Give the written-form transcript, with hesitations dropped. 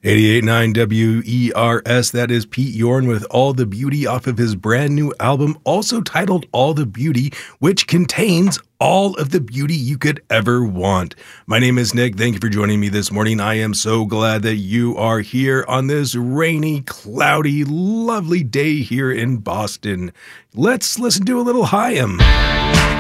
88.9 WERS, that is Pete Yorn with All the Beauty off of his brand new album, also titled All the Beauty, which contains all of the beauty you could ever want. My name is Nick. Thank you for joining me this morning. I am so glad that you are here on this rainy, cloudy, lovely day here in Boston. Let's listen to a little Haim.